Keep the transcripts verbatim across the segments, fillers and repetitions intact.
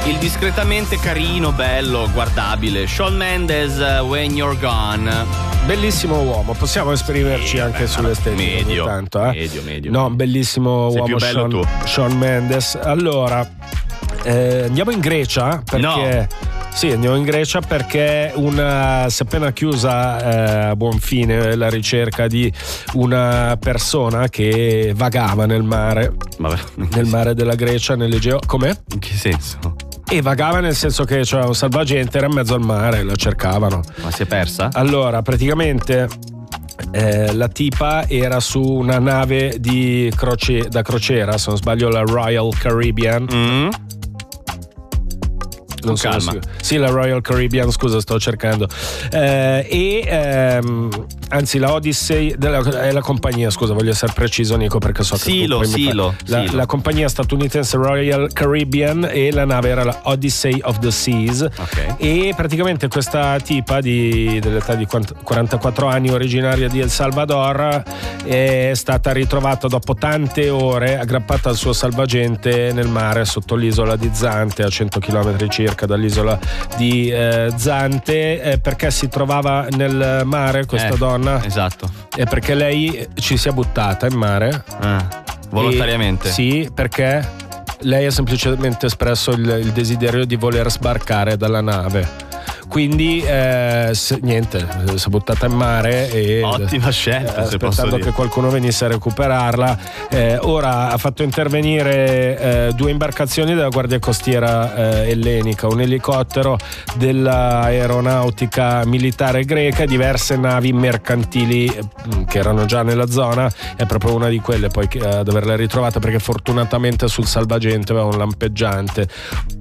il discretamente carino, bello, guardabile Shawn Mendes, When You're Gone. Bellissimo uomo, possiamo esprimerci sì, anche sull'estetica medio, ogni tanto, eh? medio, medio. No, bellissimo Sei uomo più bello Shawn, tu. Shawn Mendes. Allora, eh, andiamo in Grecia perché... No. Sì, andiamo in Grecia perché una, si è appena chiusa eh, a buon fine la ricerca di una persona che vagava nel mare, Ma nel mare della Grecia, nell'Egeo. Com'è? In che senso? E vagava nel senso che c'era un salvagente, era in mezzo al mare, la cercavano. Ma si è persa? Allora, praticamente eh, la tipa era su una nave di croce, da crociera, se non sbaglio la Royal Caribbean. Mm. Non Con calma. So, sì, la Royal Caribbean, scusa, sto cercando. Eh, e ehm, anzi, la Odyssey della, è la compagnia, scusa, voglio essere preciso, Nico, perché so che Silo, tu poi mi Silo, fai- la, Silo. la compagnia statunitense Royal Caribbean e la nave era la Odyssey of the Seas. Ok. E praticamente questa tipa di, dell'età di quarantaquattro anni, originaria di El Salvador, è stata ritrovata dopo tante ore aggrappata al suo salvagente nel mare sotto l'isola di Zante, a cento chilometri circa dall'isola di eh, Zante, eh, perché si trovava nel mare questa Eh, donna, Esatto. e perché lei ci si è buttata in mare. Ah, volontariamente? E, sì, perché lei ha semplicemente espresso il, il desiderio di voler sbarcare dalla nave. Quindi eh, se, niente, si è buttata in mare e Ottima scelta, eh, se posso aspettando dire. che qualcuno venisse a recuperarla. Eh, ora ha fatto intervenire eh, due imbarcazioni della Guardia Costiera eh, ellenica, un elicottero dell'aeronautica militare greca e diverse navi mercantili eh, che erano già nella zona. È proprio una di quelle poi che, ad averla ritrovata, perché fortunatamente sul salvagente aveva un lampeggiante.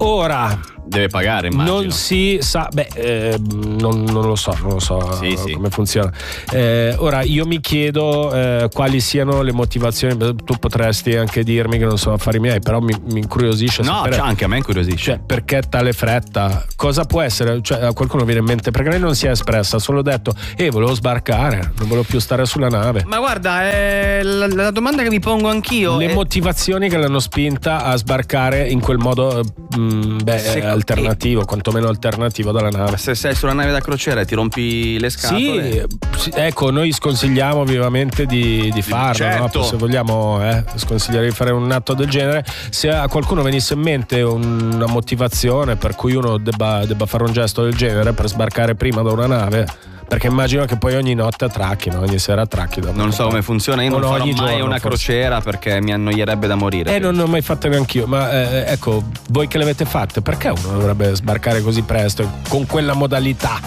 Ora Deve pagare, immagino. non si sa, beh, eh, non, non lo so, non lo so Sì, eh, sì. come funziona. Eh, ora io mi chiedo eh, quali siano le motivazioni. Tu potresti anche dirmi che non sono affari miei, però mi, mi incuriosisce No, sapere, cioè, anche a me incuriosisce. cioè, perché tale fretta? Cosa può essere? Cioè, a qualcuno viene in mente, perché lei non si è espressa, ha solo detto eh volevo sbarcare, non volevo più stare sulla nave. Ma guarda, eh, la, la domanda che mi pongo anch'io Le è... motivazioni che l'hanno spinta a sbarcare in quel modo mh, beh, Se- alternativo, quantomeno alternativo dalla nave. Se sei sulla nave da crociera e ti rompi le scatole... Sì, sì, ecco, noi sconsigliamo vivamente di, di farlo, certo. no? Se vogliamo eh, sconsiglierei di fare un atto del genere. Se a qualcuno venisse in mente una motivazione per cui uno debba, debba fare un gesto del genere per sbarcare prima da una nave, perché immagino che poi ogni notte attracchino, ogni sera attracchino. Non so come funziona, io O non no, farò ogni mai giorno, una forse. crociera perché mi annoierebbe da morire. Eh, non ne ho mai fatte neanch'io, ma eh, ecco, voi che le avete fatte, perché uno dovrebbe sbarcare così presto, con quella modalità?